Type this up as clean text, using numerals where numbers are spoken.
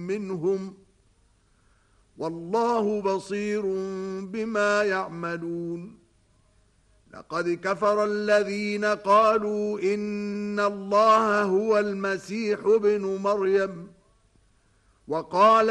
منهم والله بصير بما يعملون لقد كفر الذين قالوا إن الله هو المسيح ابن مريم وقال